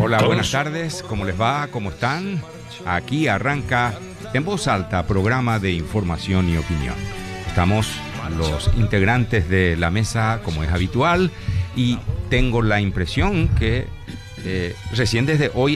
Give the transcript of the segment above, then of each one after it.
Hola, buenas tardes, ¿cómo les va? ¿Cómo están? Aquí arranca En Voz Alta, programa de información y opinión. Estamos los integrantes de la mesa como es habitual y tengo la impresión que recién desde hoy,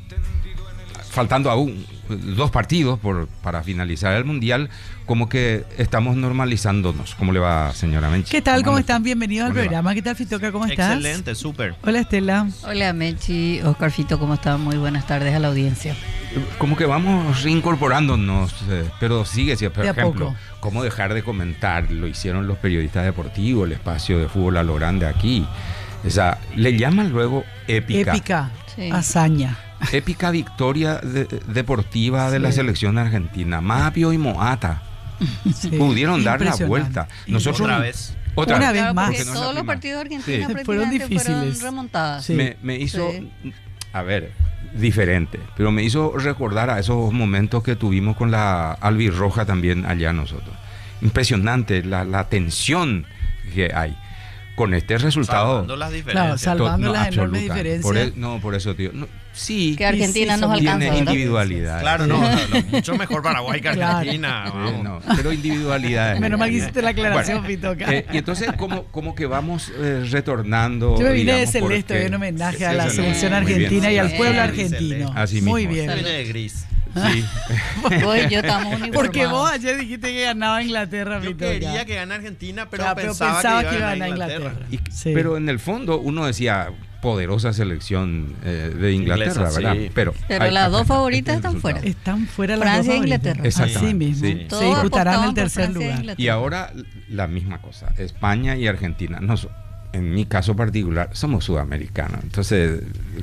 faltando aún 2 partidos para finalizar el Mundial, como que estamos normalizándonos. ¿Cómo le va, señora Menchi? ¿Qué tal? ¿Cómo están? Bienvenidos al programa. ¿Qué tal, Fitoca? ¿Cómo estás? Excelente, súper. Hola, Estela. Hola, Mechi. Oscar, Fito, ¿cómo están? Muy buenas tardes a la audiencia. Como que vamos reincorporándonos, pero sigue, por ejemplo, poco. ¿cómo dejar de comentar? Lo hicieron los periodistas deportivos, el espacio de fútbol a lo grande aquí. O sea, le llaman luego épica. Épica, Sí. hazaña. Épica victoria deportiva de la selección argentina. Mapio y Moata Sí. pudieron dar la Impresionante. vuelta. Nosotros Otra vez. Una vez Claro, más. porque porque no es la todos los primera. partidos de Argentina Sí. prácticamente Fueron difíciles. remontadas. Sí. me hizo, Sí. a ver, diferente, pero me hizo recordar a esos momentos que tuvimos con la albirroja también allá nosotros. Impresionante la tensión que hay. Con este resultado. Salvando las Claro, diferencias. salvando las enormes absoluta. diferencias. Por eso, tío. No, sí, Que Argentina sí, nos son- alcanza, tiene ¿verdad? individualidad. Claro, no, mucho mejor Paraguay que Claro. Argentina. Vamos. No, pero individualidades. Menos mal que hiciste la aclaración, Bueno, Fitoca. y entonces, como que vamos retornando. Yo me vine de digamos, Celeste porque- en homenaje a Sí, la sí, selección muy bien. argentina y al Bien. pueblo Sí, argentino. Así Muy mismo. bien. Viene de gris. Sí. Vos y yo estamos uniformados. Porque vos ayer dijiste que ganaba Inglaterra, Yo Fitoca. quería que gane Argentina, pero Claro, pensaba que iba a ganar Inglaterra. Y- Sí. Pero en el fondo uno decía poderosa selección de Inglaterra, Inglesa, ¿verdad? sí. Pero las dos favoritas este es el están fuera. resultado. Están fuera las Francia dos e favoritas. Inglaterra. Exactamente, Así mismo. sí. Todos Se disputarán apostaban el por tercer Francia e lugar. Inglaterra. Y ahora la misma cosa, España y Argentina. En mi caso particular, somos sudamericanos. Entonces,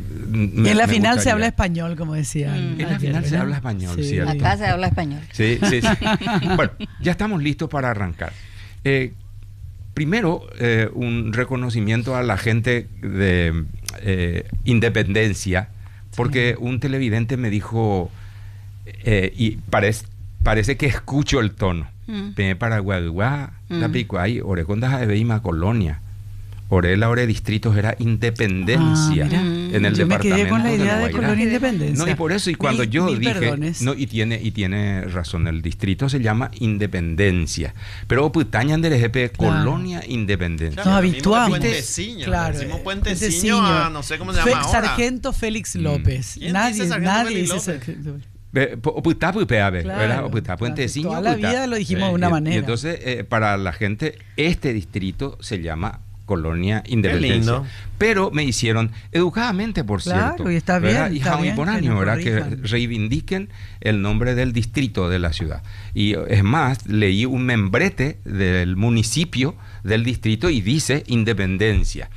Y en la final se gustaría- habla español, como decía. En En la final se habla español, Sí. ¿cierto? Acá se habla español. Sí, sí, sí. Bueno, ya estamos listos para arrancar. Primero, un reconocimiento a la gente de Independencia, porque un televidente me dijo, y parece que escucho el tono. Pe Paraguay, la picuay, Oreconda Javeima, Colonia. Orela, Ore Distritos era Independencia mira. en el Yo me departamento quedé con la idea de Guairá. Colonia Independencia. No, y por eso, y cuando Mil- yo mil dije, perdones. no, y tiene razón, el distrito se llama Independencia, pero Putaña Anderejepe, Claro. Colonia Independencia. Nos Lo mismo que habituamos. Puenteciño. Claro. Decimos Puenteciño a no sé cómo se llama ahora. Sargento Félix López. ¿Quién Nadie, dice Sargento nadie Félix dice López? Sargento. Oputá, ¿verdad? Claro, Oputá, Puenteciño, toda la Oputá. vida lo dijimos de una Y manera. entonces, para la gente, este distrito se llama Colonia Independencia. lindo. Pero me hicieron, educadamente, por Claro, cierto. y está ¿verdad? bien, Y está bien jaumiporáneo, que nos ¿verdad? Que corrijan. reivindiquen el nombre del distrito de la ciudad. Y es más, leí un membrete del municipio del distrito y dice Independencia.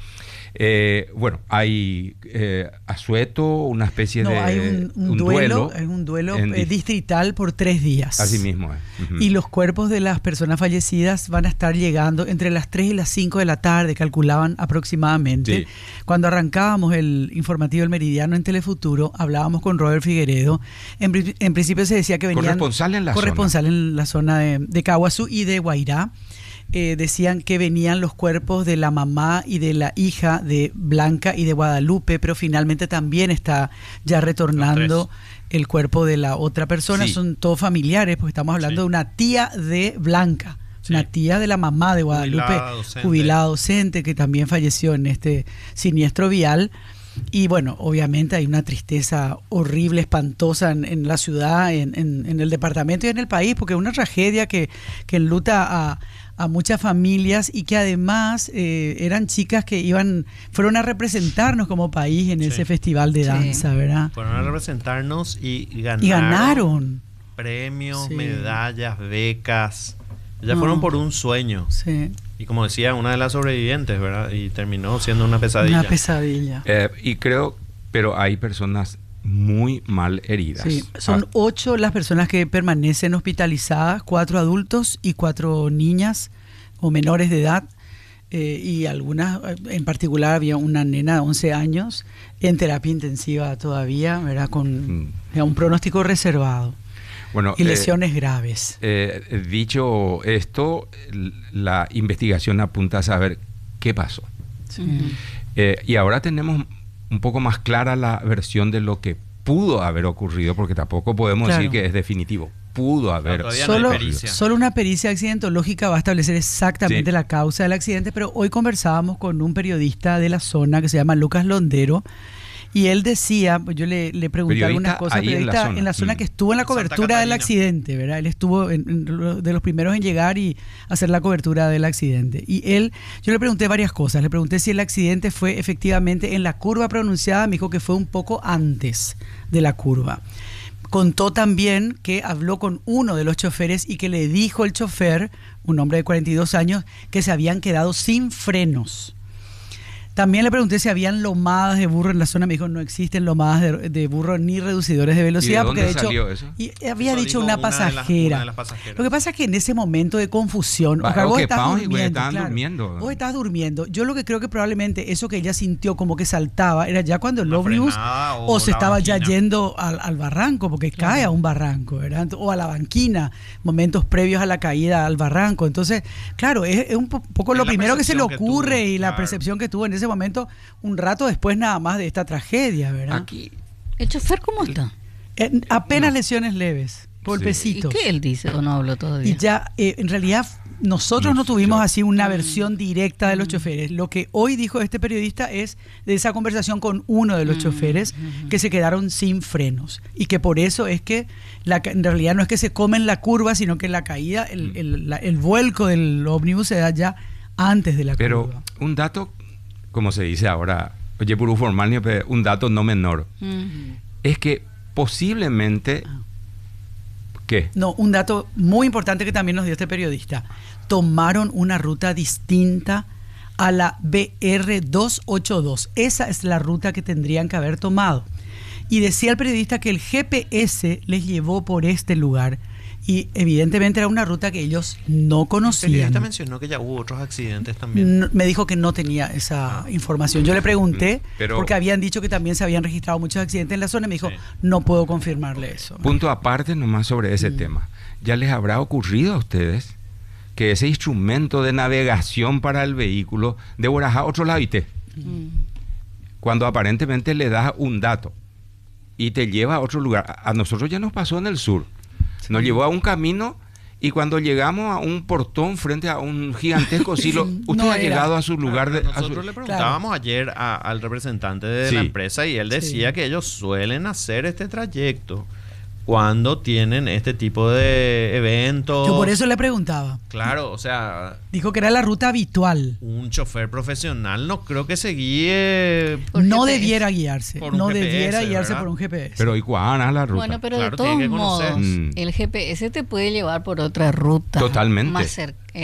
Bueno, hay asueto, una especie No, de hay un duelo, hay un duelo distrital por 3 días. Así mismo es. Ujú. Y los cuerpos de las personas fallecidas van a estar llegando entre las 3 y las 5 de la tarde, calculaban aproximadamente. Sí. Cuando arrancábamos el informativo del Meridiano en Telefuturo, hablábamos con Robert Figueredo. En principio se decía que venían... Corresponsal en la corresponsal en la zona de Caguazú y de Guairá. Decían que venían los cuerpos de la mamá y de la hija de Blanca y de Guadalupe, pero finalmente también está ya retornando el cuerpo de la otra persona. Sí. Son todos familiares, porque estamos hablando de una tía de Blanca, una tía de la mamá de Guadalupe, jubilada docente, que también falleció en este siniestro vial. Y bueno, obviamente hay una tristeza horrible, espantosa en la ciudad, en el departamento y en el país, porque es una tragedia que enluta a muchas familias y que además eran chicas que fueron a representarnos como país en ese festival de danza, ¿verdad? Fueron a representarnos y ganaron. Y ganaron. Premios, Sí. medallas, becas. Ya No. fueron por un sueño. Sí, Y como decía, una de las sobrevivientes, ¿verdad? Y terminó siendo una pesadilla. una pesadilla. Y creo, pero hay personas muy mal heridas. Sí, son 8 las personas que permanecen hospitalizadas, 4 adultos y 4 niñas o menores de edad, y algunas, en particular había una nena de 11 años en terapia intensiva todavía, ¿verdad? Con un pronóstico reservado. Bueno, Y lesiones graves. Dicho esto, la investigación apunta a saber qué pasó. Sí. Y ahora tenemos un poco más clara la versión de lo que pudo haber ocurrido, porque tampoco podemos decir que es definitivo. Pudo haber. Solo una pericia accidentológica va a establecer exactamente la causa del accidente, pero hoy conversábamos con un periodista de la zona que se llama Lucas Londero, y él decía, pues yo le pregunté algunas cosas, periodista en la zona que estuvo en la cobertura del accidente, ¿verdad? Él estuvo de los primeros en llegar y hacer la cobertura del accidente. Y yo le pregunté varias cosas. Le pregunté si el accidente fue efectivamente en la curva pronunciada. Me dijo que fue un poco antes de la curva. Contó también que habló con uno de los choferes y que le dijo el chofer, un hombre de 42 años, que se habían quedado sin frenos. También le pregunté si habían lomadas de burro en la zona. Me dijo no existen lomadas de burro ni reducidores de velocidad. ¿Y de dónde porque salió eso? Y había dicho una pasajera. Lo que pasa es que en ese momento de confusión, vos estabas durmiendo. Vos estabas durmiendo. Yo lo que creo que probablemente eso que ella sintió como que saltaba era ya cuando el ómnibus o se estaba ya yendo al barranco, porque cae a un barranco, ¿verdad? O a la banquina, momentos previos a la caída al barranco. Entonces, claro, es un poco lo primero que se le ocurre y la percepción que tuvo en ese momento, un rato después nada más de esta tragedia, ¿verdad? Aquí. ¿El chofer cómo está? Apenas lesiones leves, golpecitos. ¿Y qué él dice o no habló todavía? Y ya, en realidad, nosotros no tuvimos así una versión directa de los choferes. Lo que hoy dijo este periodista es de esa conversación con uno de los choferes que se quedaron sin frenos y que por eso es que en realidad no es que se comen la curva, sino que la caída, el vuelco del ómnibus se da ya antes de la curva. Pero un dato, como se dice ahora, oye, por formal, un dato no menor, es que posiblemente... ¿Qué? No, un dato muy importante que también nos dio este periodista. Tomaron una ruta distinta a la BR-282. Esa es la ruta que tendrían que haber tomado. Y decía el periodista que el GPS les llevó por este lugar. Y evidentemente era una ruta que ellos no conocían. El periodista mencionó que ya hubo otros accidentes también. Me dijo que no tenía esa información. Yo le pregunté, porque habían dicho que también se habían registrado muchos accidentes en la zona, y me dijo, no puedo confirmarle eso. Punto aparte nomás sobre ese tema. ¿Ya les habrá ocurrido a ustedes que ese instrumento de navegación para el vehículo de Borajá a otro lado y cuando aparentemente le das un dato y te lleva a otro lugar? A nosotros ya nos pasó en el sur. Nos llevó a un camino y cuando llegamos a un portón frente a un gigantesco silo, usted ha llegado a su lugar de... Nosotros le preguntábamos ayer al representante de la empresa y él decía que ellos suelen hacer este trayecto cuando tienen este tipo de eventos. Yo por eso le preguntaba. Claro, o sea... Dijo que era la ruta habitual. Un chofer profesional no creo que se guíe... No debiera guiarse. No debiera guiarse por un GPS. Pero ¿y cuál es la ruta? Bueno, pero de todos modos, el GPS te puede llevar por otra ruta. Totalmente. Más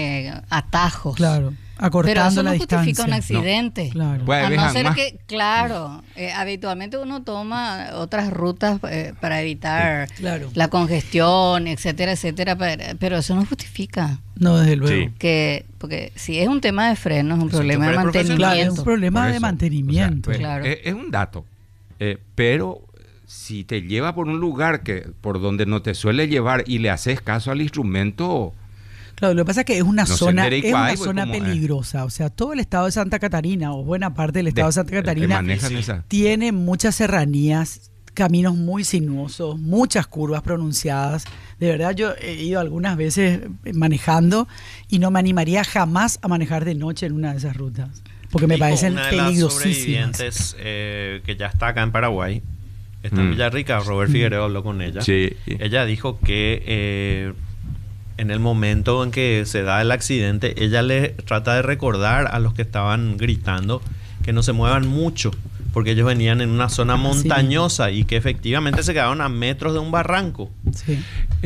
atajos. Claro. Acortando la distancia. Pero eso no justifica un accidente. No, claro. A no ser que, habitualmente uno toma otras rutas para evitar la congestión, etcétera, etcétera, pero eso no justifica. No, desde luego. Sí. Porque si es un tema de freno, es un problema de mantenimiento. Es un problema de mantenimiento. O sea, es un dato, pero si te lleva por un lugar por donde no te suele llevar y le haces caso al instrumento... Claro, lo que pasa es que es una zona peligrosa. O sea, todo el estado de Santa Catarina, o buena parte del estado de Santa Catarina, tiene muchas serranías, caminos muy sinuosos, muchas curvas pronunciadas. De verdad, yo he ido algunas veces manejando y no me animaría jamás a manejar de noche en una de esas rutas, porque me parecen peligrosísimas. Una de las sobrevivientes que ya está acá en Paraguay, está en Villarrica, Robert Figueroa habló con ella. Sí. Ella dijo que... en el momento en que se da el accidente, ella le trata de recordar a los que estaban gritando que no se muevan mucho, porque ellos venían en una zona montañosa y que efectivamente se quedaron a metros de un barranco. Sí.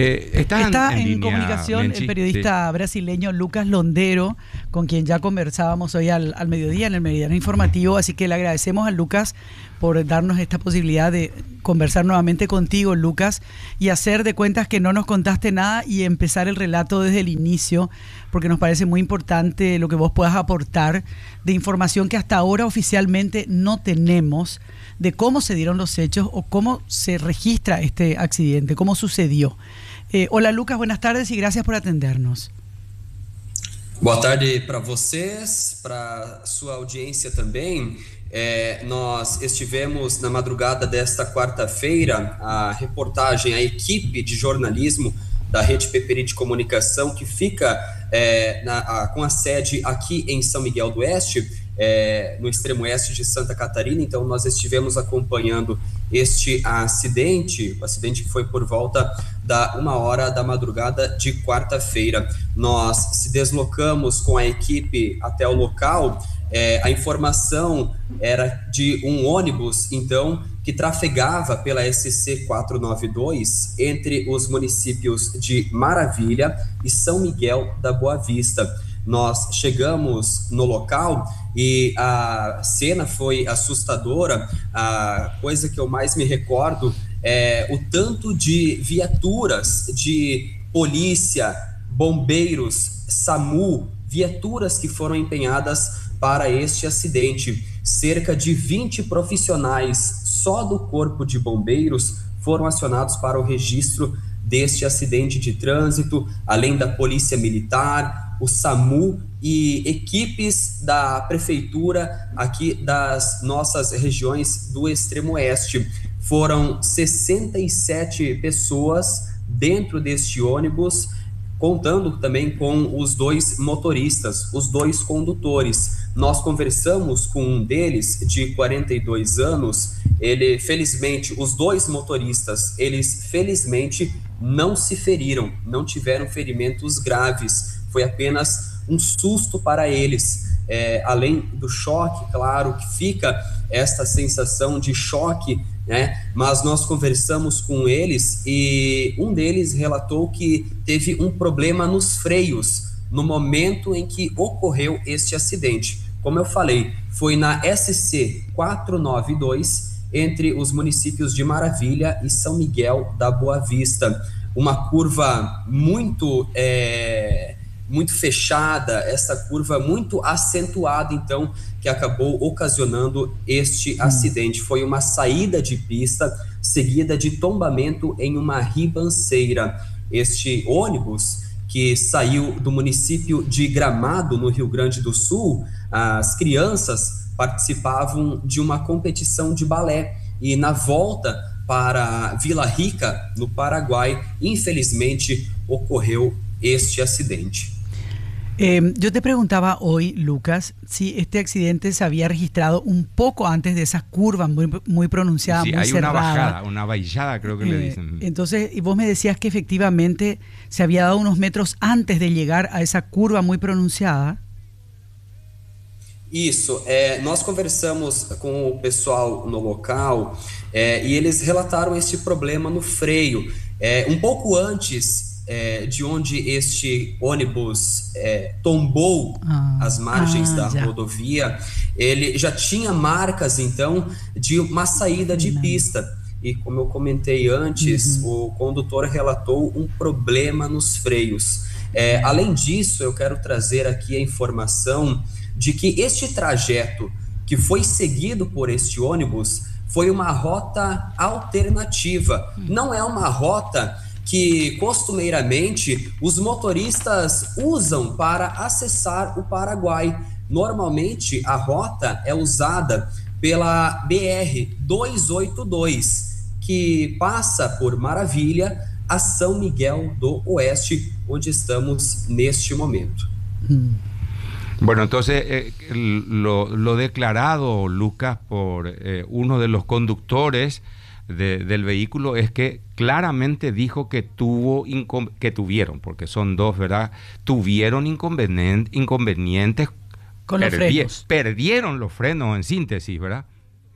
Está en comunicación Menchi, el periodista brasileño Lucas Londero, con quien ya conversábamos hoy al mediodía en el Meridiano Informativo, así que le agradecemos a Lucas por darnos esta posibilidad de conversar nuevamente contigo, Lucas, y hacer de cuentas que no nos contaste nada y empezar el relato desde el inicio, porque nos parece muy importante lo que vos puedas aportar de información que hasta ahora oficialmente no tenemos de cómo se dieron los hechos o cómo se registra este accidente, cómo sucedió. Hola Lucas, buenas tardes y gracias por atendernos. Boa tarde para vocês, para sua audiência também. Nós estivemos na madrugada desta quarta-feira, a reportagem, a equipe de jornalismo da Rede Peperi de Comunicação, que fica com a sede aqui em São Miguel do Oeste, no extremo oeste de Santa Catarina. Então nós estivemos acompanhando este acidente, o acidente que foi por volta da 1h da madrugada de quarta-feira. Nós se deslocamos com a equipe até o local. A informação era de um ônibus, então, que trafegava pela SC 492 entre os municípios de Maravilha e São Miguel da Boa Vista. Nós chegamos no local e a cena foi assustadora. A coisa que eu mais me recordo é o tanto de viaturas de polícia, bombeiros, SAMU, viaturas que foram empenhadas para este acidente. Cerca de 20 profissionais só do Corpo de Bombeiros foram acionados para o registro deste acidente de trânsito, além da Polícia Militar, o SAMU e equipes da Prefeitura aqui das nossas regiões do Extremo Oeste. Foram 67 pessoas dentro deste ônibus, contando também com os 2 motoristas, os 2 condutores. Nós conversamos com um deles, de 42 anos, ele, felizmente, os 2 motoristas, eles felizmente não se feriram, não tiveram ferimentos graves, foi apenas um susto para eles. Além do choque, claro que fica esta sensação de choque, né? Mas nós conversamos com eles e um deles relatou que teve um problema nos freios no momento em que ocorreu este acidente. Como eu falei, foi na SC 492 entre os municípios de Maravilha e São Miguel da Boa Vista. Uma curva muito fechada, essa curva muito acentuada, então, que acabou ocasionando este acidente. Foi uma saída de pista seguida de tombamento em uma ribanceira. Este ônibus, que saiu do município de Gramado, no Rio Grande do Sul, as crianças participavam de uma competição de balé e na volta para Vila Rica, no Paraguai, infelizmente ocorreu este acidente. Yo te preguntaba hoy, Lucas, si este accidente se había registrado un poco antes de esas curvas muy pronunciadas, sí, muy hay cerradas. Una bajada, una baillada, creo que le dicen. Entonces, y vos me decías que efectivamente se había dado unos metros antes de llegar a esa curva muy pronunciada. Isso, nós conversamos com o pessoal no local e eles relataram este problema no freio. Um pouco antes de onde este ônibus tombou as margens da rodovia, ele já tinha marcas, então, de uma saída de pista. E como eu comentei antes, o condutor relatou um problema nos freios. Além disso, eu quero trazer aqui a informação de que este trajeto que foi seguido por este ônibus foi uma rota alternativa. Não é uma rota que costumeiramente os motoristas usam para acessar o Paraguai. Normalmente a rota é usada pela BR-282, que passa por Maravilha a São Miguel do Oeste, onde estamos neste momento. Bueno, entonces lo declarado, Lucas, por uno de los conductores del vehículo es que claramente dijo que tuvieron, porque son 2, ¿verdad? Tuvieron inconvenientes con los frenos. Perdieron los frenos, en síntesis, ¿verdad?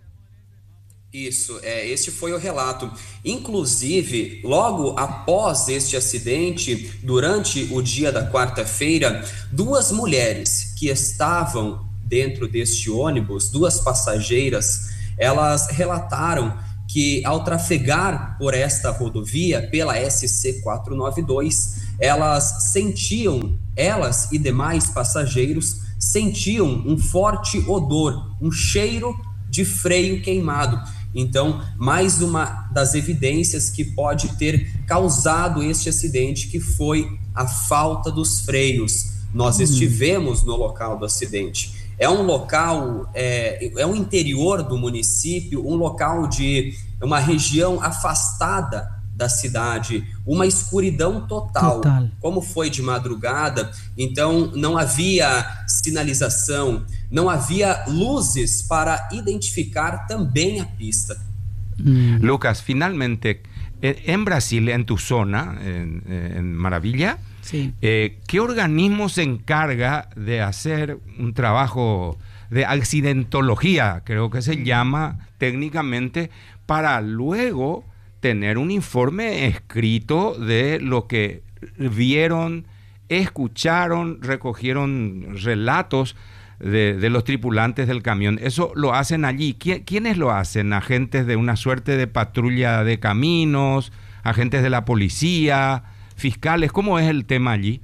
Isso, este foi o relato. Inclusive, logo após este acidente, durante o dia da quarta-feira, 2 mulheres que estavam dentro deste ônibus, 2 passageiras, elas relataram que ao trafegar por esta rodovia, pela SC 492, elas e demais passageiros sentiam um forte odor, um cheiro de freio queimado. Então, mais uma das evidências que pode ter causado este acidente, que foi a falta dos freios. Nós estivemos no local do acidente. É um local, é um interior do município, um local de uma região afastada da cidade, uma escuridão total, como foi de madrugada. Então não havia sinalização, não havia luzes para identificar também a pista. Lucas, finalmente, en Brasil, en tu zona, en Maravilla, sí. ¿Qué organismo se encarga de hacer un trabajo de accidentología, creo que se llama técnicamente, para luego tener un informe escrito de lo que vieron, escucharon, recogieron relatos de los tripulantes del camión? Eso lo hacen allí. ¿Quiénes lo hacen? ¿Agentes de una suerte de patrulla de caminos? ¿Agentes de la policía? ¿Fiscales? ¿Cómo es el tema allí?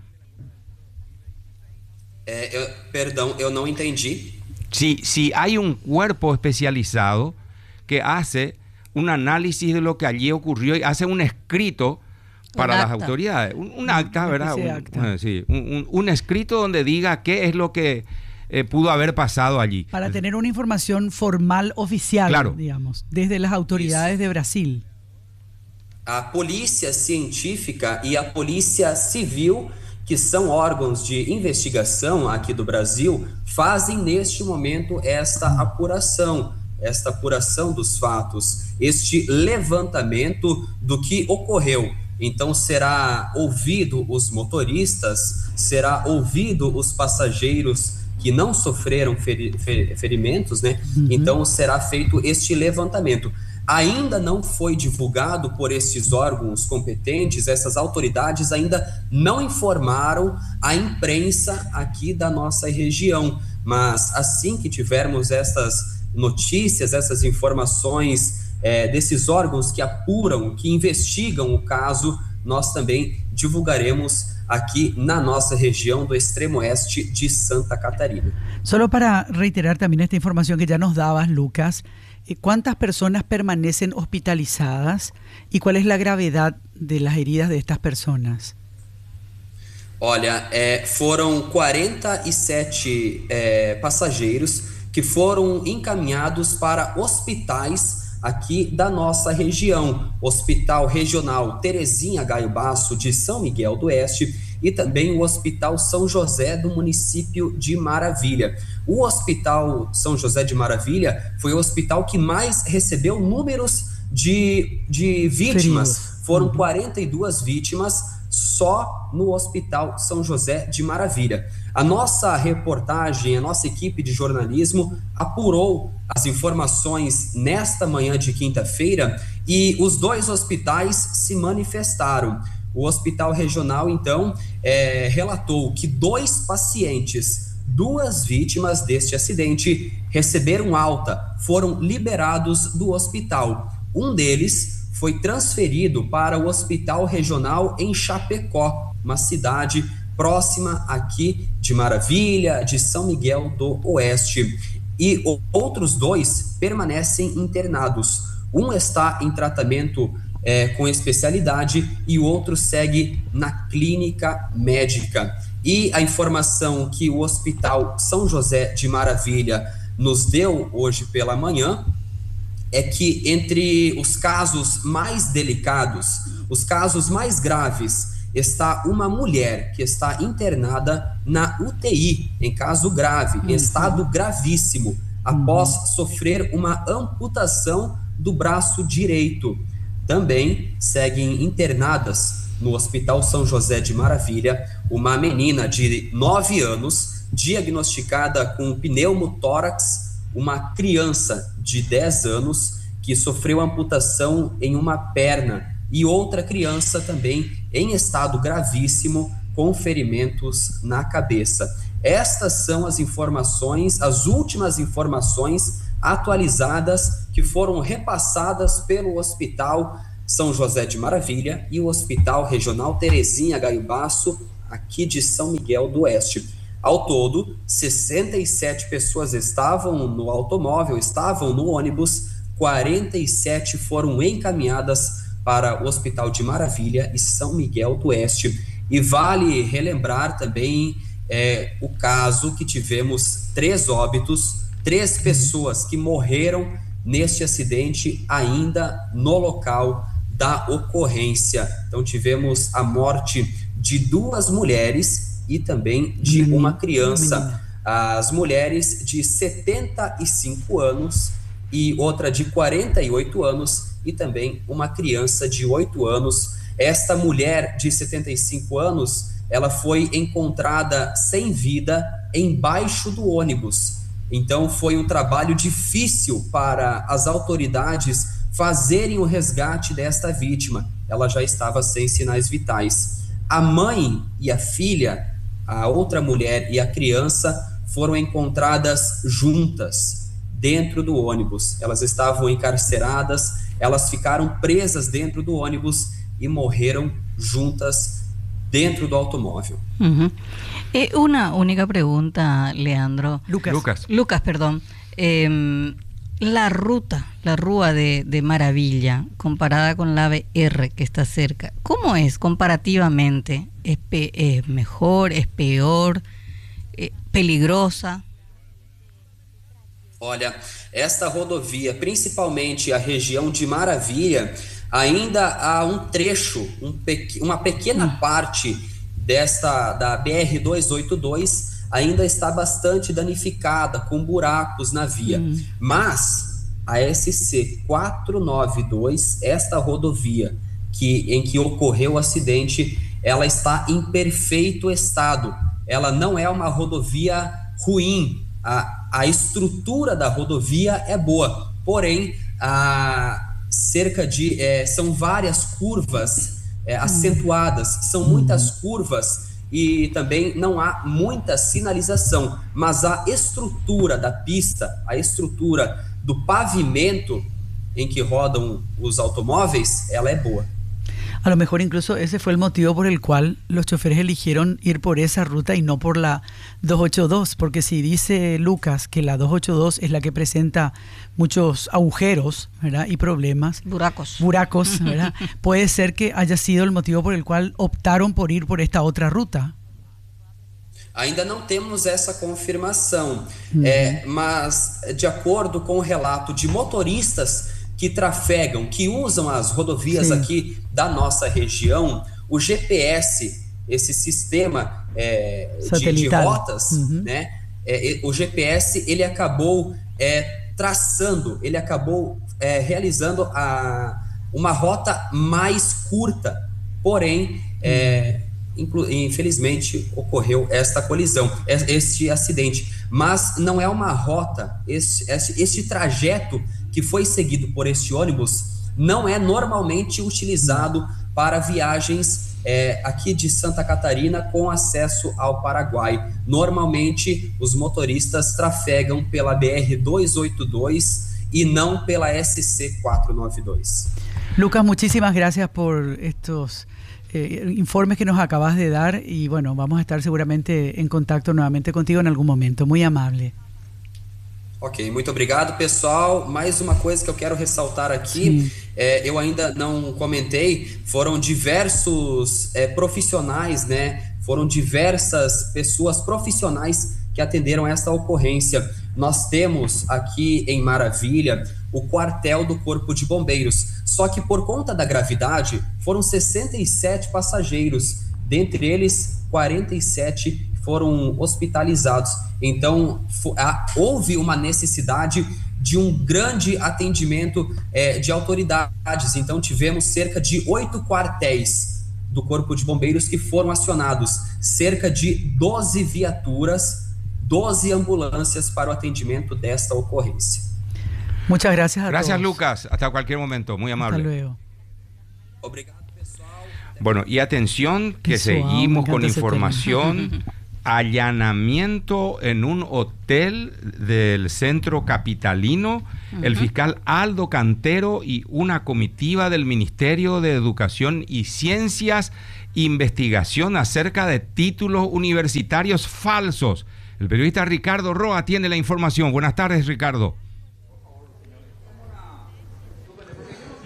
Perdón, yo no entendí. Si hay un cuerpo especializado que hace un análisis de lo que allí ocurrió y hace un escrito para las autoridades. Un acta, ¿verdad? Un escrito donde diga qué es lo que pudo haber pasado allí. Para tener una información formal, oficial, claro, digamos, desde las autoridades de Brasil. A polícia científica e a polícia civil, que são órgãos de investigação aqui do Brasil, fazem neste momento esta apuração dos fatos, este levantamento do que ocorreu. Então será ouvido os motoristas, será ouvido os passageiros que não sofreram ferimentos, né? Então será feito este levantamento. Ainda não foi divulgado por estes órgãos competentes, essas autoridades ainda não informaram a imprensa aqui da nossa região, mas assim que tivermos essas notícias, essas informações desses órgãos que apuram, que investigam o caso, nós também divulgaremos aqui na nossa região do extremo oeste de Santa Catarina. Solo para reiterar también esta información que ya nos dabas, Lucas, ¿cuántas personas permanecen hospitalizadas y cuál es la gravedad de las heridas de estas personas? Olha, foram 47 passageiros que foram encaminhados para hospitais aqui da nossa região, Hospital Regional Terezinha Gaio Basso de São Miguel do Oeste e também o Hospital São José do município de Maravilha. O Hospital São José de Maravilha foi o hospital que mais recebeu números de vítimas. Foram 42 vítimas só no Hospital São José de Maravilha. A nossa reportagem, a nossa equipe de jornalismo apurou as informações nesta manhã de quinta-feira e os dois hospitais se manifestaram. O Hospital Regional, então, relatou que 2 pacientes, 2 vítimas deste acidente, receberam alta, foram liberados do hospital. Um deles foi transferido para o Hospital Regional em Chapecó, uma cidade próxima aqui de Maravilha, de São Miguel do Oeste. E outros 2 permanecem internados. Um está em tratamento com especialidade e o outro segue na clínica médica. E a informação que o Hospital São José de Maravilha nos deu hoje pela manhã é que entre os casos mais delicados, os casos mais graves, está uma mulher que está internada na UTI, em caso grave, em estado gravíssimo, após sofrer uma amputação do braço direito. Também seguem internadas no Hospital São José de Maravilha uma menina de 9 anos, diagnosticada com pneumotórax, uma criança de 10 anos que sofreu amputação em uma perna e outra criança também em estado gravíssimo com ferimentos na cabeça. Estas são as informações, as últimas informações atualizadas que foram repassadas pelo Hospital São José de Maravilha e o Hospital Regional Terezinha Gaio Basso, aqui de São Miguel do Oeste. Ao todo, 67 pessoas estavam no automóvel, estavam no ônibus, 47 foram encaminhadas para o Hospital de Maravilha e São Miguel do Oeste. E vale relembrar também o caso que tivemos 3 óbitos, 3 pessoas que morreram neste acidente ainda no local da ocorrência. Então tivemos a morte de 2 mulheres e também de uma criança. As mulheres de 75 anos e outra de 48 anos e também uma criança de 8 anos. Esta mulher de 75 anos, ela foi encontrada sem vida embaixo do ônibus. Então foi um trabalho difícil para as autoridades fazerem o resgate desta vítima. Ela já estava sem sinais vitais. A mãe e a filha, a outra mulher e a criança, foram encontradas juntas dentro do ônibus. Elas estavam encarceradas, elas ficaram presas dentro do ônibus e morreram juntas dentro do automóvel. Una única pregunta, Leandro. Lucas, perdón. La rúa de Maravilla, comparada con la BR que está cerca, ¿cómo es comparativamente? ¿Es mejor? ¿Es peor? ¿Peligrosa? Olha, esta rodovia, principalmente a região de Maravilha, ainda há um trecho, uma pequena parte da BR-282 ainda está bastante danificada, com buracos na via. Mas a SC-492, esta rodovia em que ocorreu o acidente, ela está em perfeito estado. Ela não é uma rodovia ruim, a estrutura da rodovia é boa, porém, são várias curvas acentuadas, são muitas curvas e também não há muita sinalização, mas a estrutura da pista, a estrutura do pavimento em que rodam os automóveis, ela é boa. A lo mejor incluso ese fue el motivo por el cual los choferes eligieron ir por esa ruta y no por la 282, porque si dice Lucas que la 282 es la que presenta muchos agujeros, ¿verdad? Y problemas. Buracos, ¿verdad? Puede ser que haya sido el motivo por el cual optaron por ir por esta otra ruta. Ainda não temos essa confirmação, mas de acordo com o relato de motoristas que trafegam, que usam as rodovias aqui da nossa região, o GPS, esse sistema de rotas, né? O GPS, ele acabou traçando, ele acabou realizando uma rota mais curta, porém, infelizmente, ocorreu esta colisão, este acidente, mas não é uma rota, este trajeto que foi seguido por este ônibus não é normalmente utilizado para viagens aqui de Santa Catarina com acesso ao Paraguai. Normalmente, os motoristas trafegam pela BR-282 e não pela SC-492. Lucas, muchísimas gracias por estos informes que nos acabas de dar y bueno, vamos a estar seguramente en contacto nuevamente contigo en algún momento. Muy amable. Ok, muito obrigado, pessoal. Mais uma coisa que eu quero ressaltar aqui, eu ainda não comentei, foram diversos profissionais, né? Foram diversas pessoas profissionais que atenderam esta ocorrência. Nós temos aqui em Maravilha o quartel do Corpo de Bombeiros, só que por conta da gravidade, foram 67 passageiros, dentre eles 47 foram hospitalizados. Então, houve uma necessidade de um grande atendimento de autoridades. Então, tivemos cerca de 8 quartéis do Corpo de Bombeiros que foram acionados, cerca de 12 viaturas, 12 ambulâncias para o atendimento desta ocorrência. Muchas gracias a todos. Gracias, Lucas. Hasta cualquier momento. Muy amable. Hasta luego. Obrigado, pessoal. Bueno, y atención que seguimos con información. Allanamiento en un hotel del centro capitalino. El fiscal Aldo Cantero y una comitiva del Ministerio de Educación y Ciencias, investigación acerca de títulos universitarios falsos. El periodista Ricardo Roa tiene la información. Buenas tardes, Ricardo.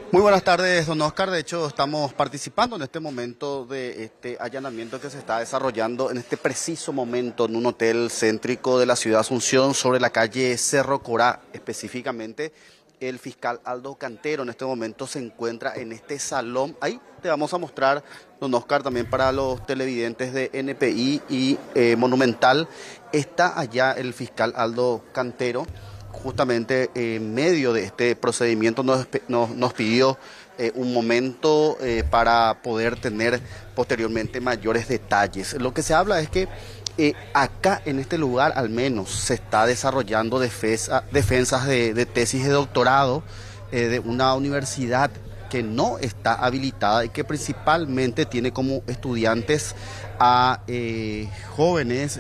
Muy buenas tardes, don Oscar. De hecho, estamos participando en este momento de este allanamiento que se está desarrollando en este preciso momento en un hotel céntrico de la ciudad de Asunción, sobre la calle Cerro Corá. Específicamente, el fiscal Aldo Cantero en este momento se encuentra en este salón. Ahí te vamos a mostrar, don Oscar, también para los televidentes de NPI y Monumental. Está allá el fiscal Aldo Cantero. Justamente en medio de este procedimiento nos pidió un momento para poder tener posteriormente mayores detalles. Lo que se habla es que acá en este lugar al menos se está desarrollando defensas de tesis de doctorado de una universidad que no está habilitada y que principalmente tiene como estudiantes a jóvenes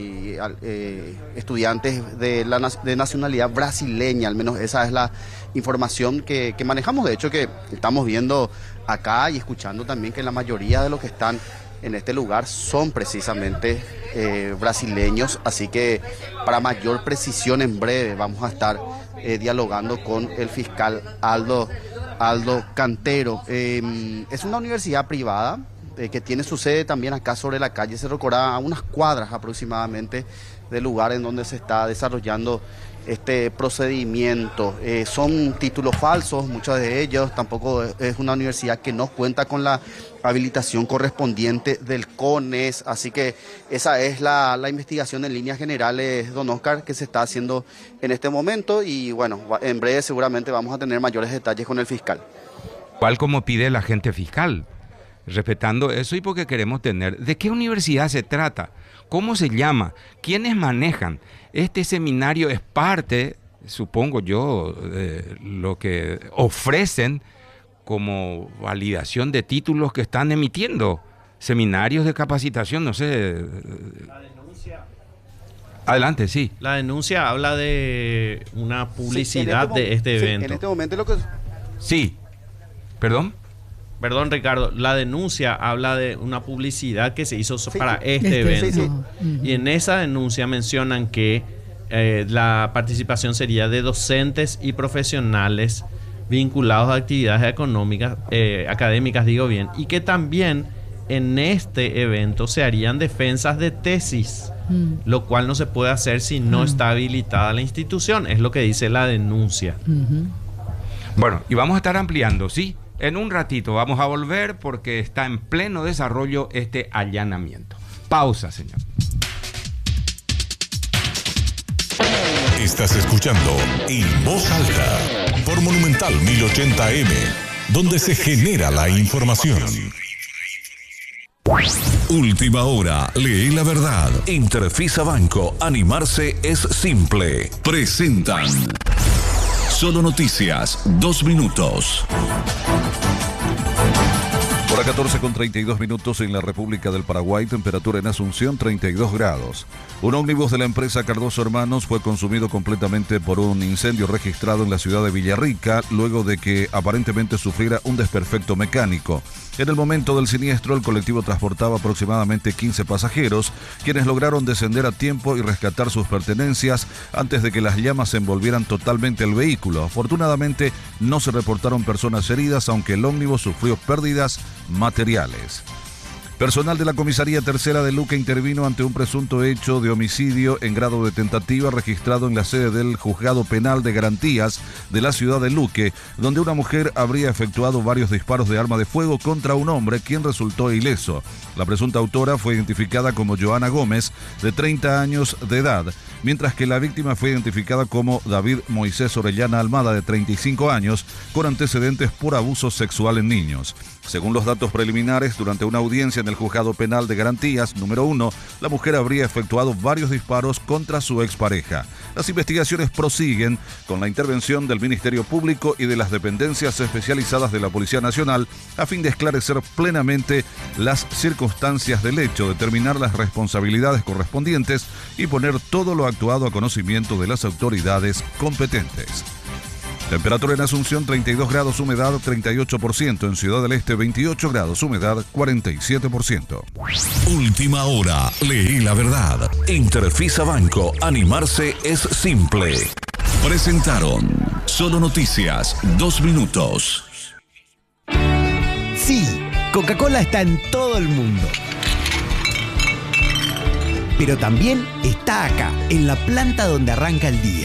estudiantes de nacionalidad brasileña. Al menos esa es la información que manejamos. De hecho, que estamos viendo acá y escuchando también que la mayoría de los que están en este lugar son precisamente brasileños. Así que para mayor precisión, en breve vamos a estar dialogando con el fiscal Aldo Cantero. Es una universidad privada que tiene su sede también acá sobre la calle Cerro Corá, a unas cuadras aproximadamente del lugar en donde se está desarrollando este procedimiento. Son títulos falsos, muchos de ellos. Tampoco es una universidad que no cuenta con la habilitación correspondiente del CONES, así que esa es la investigación en líneas generales, don Oscar, que se está haciendo en este momento, y bueno, en breve seguramente vamos a tener mayores detalles con el fiscal. ¿Cuál como pide el agente fiscal? Respetando eso, y porque queremos tener, ¿de qué universidad se trata? ¿Cómo se llama? ¿Quiénes manejan? Este seminario es parte, supongo yo, de lo que ofrecen como validación de títulos que están emitiendo. Seminarios de capacitación, no sé. La denuncia. Adelante, sí. La denuncia habla de una publicidad de este evento. En este momento lo que... Sí. ¿Perdón? Perdón, Ricardo, la denuncia habla de una publicidad que se hizo para este evento. Y en esa denuncia mencionan que la participación sería de docentes y profesionales vinculados a actividades económicas, académicas, digo bien, y que también en este evento se harían defensas de tesis, lo cual no se puede hacer si no está habilitada la institución, es lo que dice la denuncia. Bueno, y vamos a estar ampliando, ¿sí? En un ratito vamos a volver porque está en pleno desarrollo este allanamiento. Pausa, señor. Estás escuchando En Voz Alta por Monumental 1080M, donde se genera la información. Última hora, lee la verdad. Interfisa Banco, animarse es simple. Presentan Solo Noticias, 2 minutos. Hora 14:32 en la República del Paraguay, temperatura en Asunción 32 grados. Un ómnibus de la empresa Cardoso Hermanos fue consumido completamente por un incendio registrado en la ciudad de Villarrica, luego de que aparentemente sufriera un desperfecto mecánico. En el momento del siniestro, el colectivo transportaba aproximadamente 15 pasajeros, quienes lograron descender a tiempo y rescatar sus pertenencias antes de que las llamas envolvieran totalmente el vehículo. Afortunadamente, no se reportaron personas heridas, aunque el ómnibus sufrió pérdidas materiales. Personal de la Comisaría Tercera de Luque intervino ante un presunto hecho de homicidio en grado de tentativa registrado en la sede del Juzgado Penal de Garantías de la ciudad de Luque, donde una mujer habría efectuado varios disparos de arma de fuego contra un hombre, quien resultó ileso. La presunta autora fue identificada como Joana Gómez, de 30 años de edad, mientras que la víctima fue identificada como David Moisés Orellana Almada, de 35 años, con antecedentes por abuso sexual en niños. Según los datos preliminares, durante una audiencia en el Juzgado Penal de Garantías número 1, la mujer habría efectuado varios disparos contra su expareja. Las investigaciones prosiguen con la intervención del Ministerio Público y de las dependencias especializadas de la Policía Nacional a fin de esclarecer plenamente las circunstancias del hecho, determinar las responsabilidades correspondientes y poner todo lo actuado a conocimiento de las autoridades competentes. Temperatura en Asunción 32 grados, humedad 38%. En Ciudad del Este 28 grados, humedad 47%. Última hora, leí la verdad. Interfisa Banco, animarse es simple. Presentaron Solo Noticias, 2 minutos. Coca-Cola está en todo el mundo. Pero también está acá, en la planta donde arranca el día.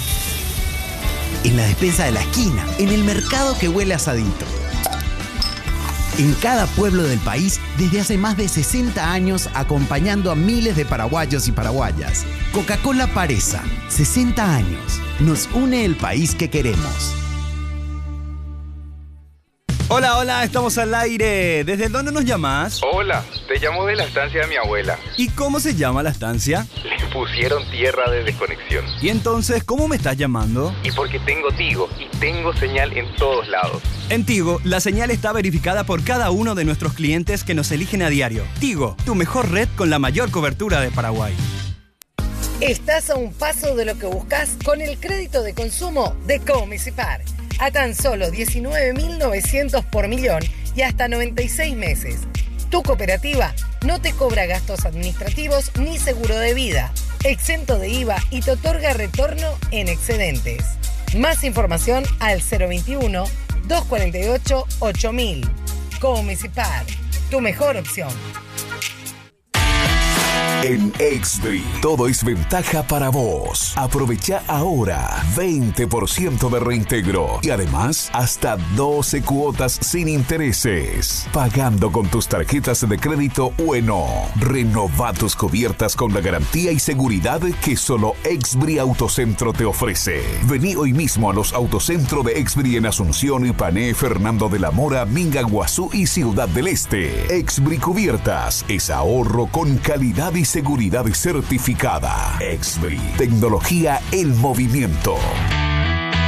En la despensa de la esquina, en el mercado que huele a asadito. En cada pueblo del país, desde hace más de 60 años, acompañando a miles de paraguayos y paraguayas. Coca-Cola Paresa, 60 años. Nos une el país que queremos. Hola, hola, estamos al aire. ¿Desde dónde nos llamas? Hola, te llamo de la estancia de mi abuela. ¿Y cómo se llama la estancia? Le pusieron tierra de desconexión. ¿Y entonces cómo me estás llamando? Y porque tengo Tigo y tengo señal en todos lados. En Tigo, la señal está verificada por cada uno de nuestros clientes que nos eligen a diario. Tigo, tu mejor red con la mayor cobertura de Paraguay. Estás a un paso de lo que buscas con el crédito de consumo de Comisipar. A tan solo 19.900 por millón y hasta 96 meses. Tu cooperativa no te cobra gastos administrativos ni seguro de vida, exento de IVA y te otorga retorno en excedentes. Más información al 021-248-8000. Comisipar, tu mejor opción. En Exbri, todo es ventaja para vos. Aprovecha ahora 20% de reintegro y además hasta 12 cuotas sin intereses. Pagando con tus tarjetas de crédito Bueno. Renova tus cubiertas con la garantía y seguridad que solo Exbri Autocentro te ofrece. Vení hoy mismo a los Autocentro de Exbri en Asunción, Ipané, Fernando de la Mora, Mingaguazú y Ciudad del Este. Exbri Cubiertas es ahorro con calidad y seguridad certificada. Exbri, tecnología en movimiento.